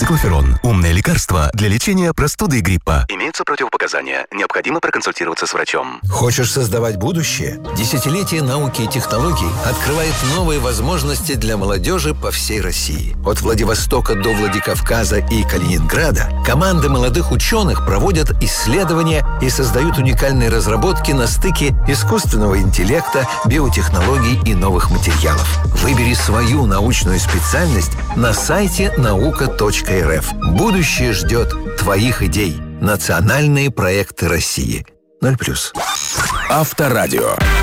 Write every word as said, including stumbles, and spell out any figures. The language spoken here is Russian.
Циклоферон. Умное лекарство для лечения простуды и гриппа. Имеются противопоказания. Необходимо проконсультироваться с врачом. Хочешь создавать будущее? Десятилетие науки и технологий открывает новые возможности для молодежи по всей России. От Владивостока до Владикавказа и Калининграда команды молодых ученых проводят исследования и создают уникальные разработки на стыке искусственного интеллекта, биотехнологий и новых материалов. Выбери свою научную специальность на сайте наука точка эр эф. Будущее ждет твоих идей. Национальные проекты России. ноль плюс. Авторадио.